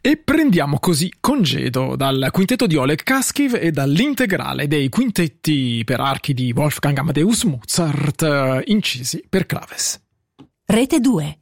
E prendiamo così congedo dal quintetto di Oleg Kaskiv e dall'integrale dei quintetti per archi di Wolfgang Amadeus Mozart, incisi per claves. Rete 2.